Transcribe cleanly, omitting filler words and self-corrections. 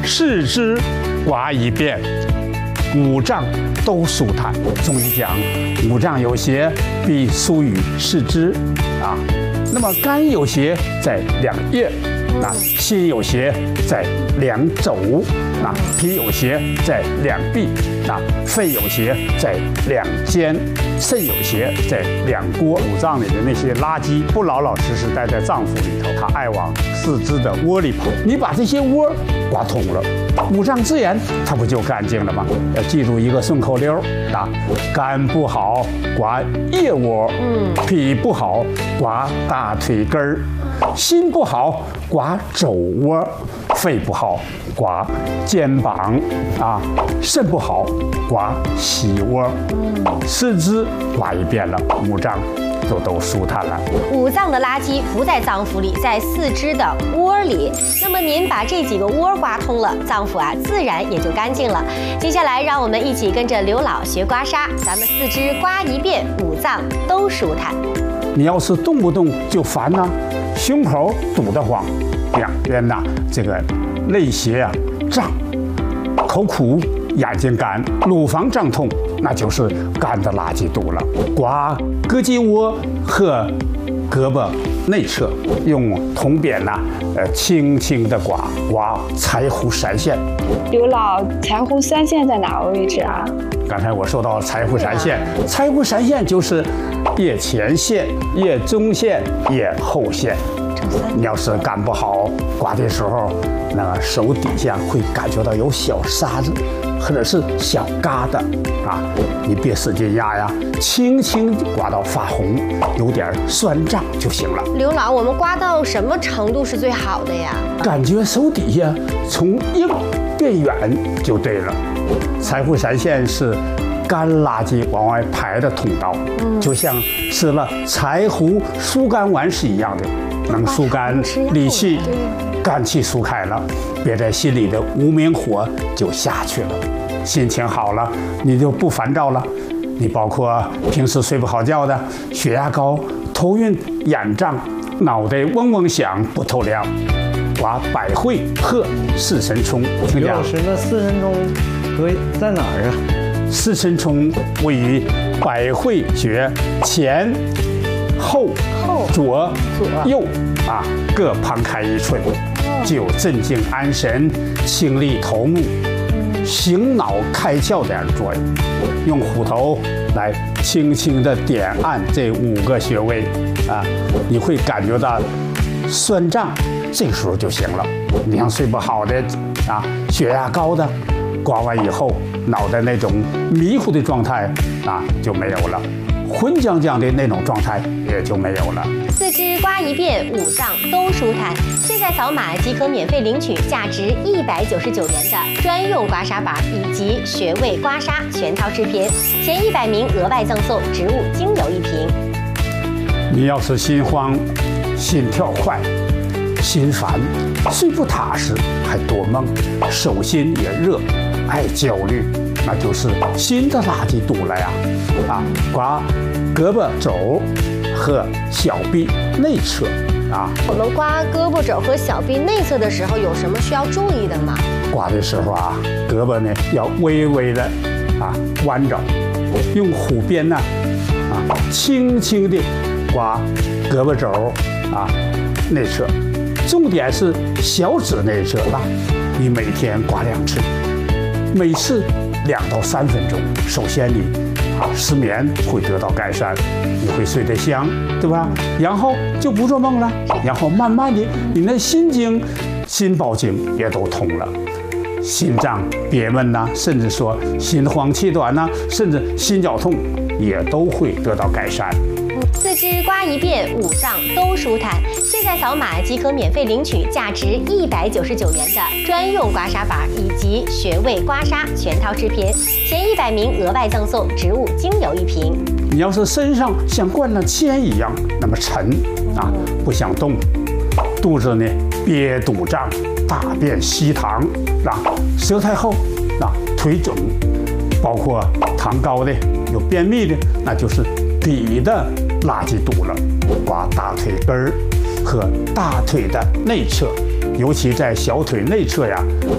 四肢刮一遍，五脏都舒坦。中医讲，五脏有邪必疏于四肢啊。那么肝有邪在两腋，心有邪在两肘，脾有邪在两臂，肺有邪在两肩，肾有邪在两锅。五脏里的那些垃圾不老老实实待在脏腑里头，它爱往四肢的窝里跑。你把这些窝刮通了，五脏自然它不就干净了吗？要记住一个顺口溜啊：肝不好刮腋窝，脾不好刮大腿根儿，心不好刮肘窝，肺不好刮肩膀啊，肾不好刮膝窝，四肢刮一遍了，五脏都舒坦了。 五脏的垃圾不在脏腑里，在四肢的窝里。那么您把这几个窝刮通了，脏腑自然也就干净了。接下来让我们一起跟着刘老学刮痧，咱们四肢刮一遍，五脏都舒坦。 你要是动不动就烦呐，胸口堵得慌，两边这个肋胁胀，口苦，眼睛干，乳房胀痛，那就是肝的垃圾堵了。刮胳肌窝和胳膊内侧，用铜扁轻轻的刮柴胡三线。 刘老，柴胡三线在哪个位置啊？ 刚才我说到柴胡三线，柴胡三线就是腋前线、腋中线、腋后线。你要是干不好，刮的时候，那个手底下会感觉到有小沙子，或者是小疙瘩啊，你别使劲压呀，轻轻刮到发红，有点酸胀就行了。 刘老，我们刮到什么程度是最好的呀？ 感觉手底下从硬变远就对了。柴胡三线是肝垃圾往外排的通道，就像吃了柴胡疏肝丸是一样的。能疏肝理气，肝气疏开了，憋在心里的无名火就下去了，心情好了，你就不烦躁了。你包括平时睡不好觉的，血压高、头晕、眼胀、脑袋嗡嗡响、不透亮，刮百会和四神聪。 刘老师，那四神聪在哪儿啊？ 四神聪位于百会穴前、后、左、右各旁开1寸，具有镇静安神、清利头目、醒脑开窍这样的作用。用虎头来轻轻的点按这5个穴位你会感觉到酸胀，这时候就行了。你像睡不好的血压高的，刮完以后脑袋那种迷糊的状态就没有了。浑浆浆的那种状态也就没有了。 四肢刮一遍，五脏都舒坦。现在扫码即可免费领取价值199元的专用刮痧板以及穴位刮痧全套视频，前100名额外赠送植物精油1瓶。 你要是心慌、心跳快、心烦、睡不踏实，还多梦，手心也热，爱焦虑，那就是心的垃圾堵了呀！刮胳膊肘和小臂内侧我们刮胳膊肘和小臂内侧的时候，有什么需要注意的吗？ 刮的时候胳膊呢要微微的弯着，用虎鞭轻轻的刮胳膊肘内侧，重点是小指内侧你每天刮2次，每次2到3分钟。首先你失眠会得到改善，你会睡得香，对吧？然后就不做梦了，然后慢慢的你那心经、心包经也都通了，心脏憋闷甚至说心慌气短甚至心绞痛也都会得到改善。 四肢刮一遍，五脏都舒坦。现在扫码即可免费领取价值199元的专用刮痧板以及穴位刮痧全套视频，前100名额外赠送植物精油1瓶。 你要是身上像灌了铅一样那么沉不想动，肚子呢憋肚胀，大便稀溏舌苔厚腿肿，包括糖高的、有便秘的，那就是脾的垃圾堵了。刮大腿根儿和大腿的内侧，尤其在小腿内侧